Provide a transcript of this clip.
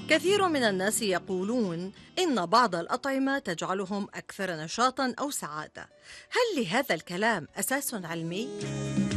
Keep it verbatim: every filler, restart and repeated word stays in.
كثير من الناس يقولون إن بعض الأطعمة تجعلهم أكثر نشاطاً أو سعادة. هل لهذا الكلام أساس علمي؟